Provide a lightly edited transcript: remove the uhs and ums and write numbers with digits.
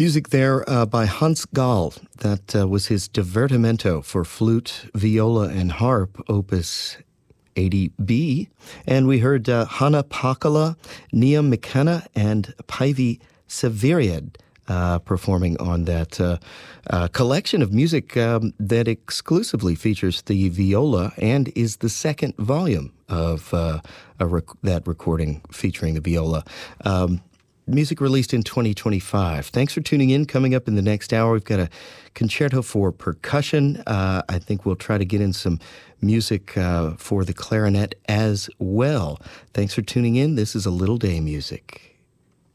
Music there by Hans Gall. That was his Divertimento for flute, viola, and harp, opus 80B. And we heard Hanna Pakala, Nia McKenna, and Päivi Säveriad performing on that collection of music that exclusively features the viola and is the second volume of that recording featuring the viola. Music released in 2025. Thanks for tuning in. Coming up in the next hour, we've got a concerto for percussion. I think we'll try to get in some music for the clarinet as well. Thanks for tuning in. This is A Little Day Music.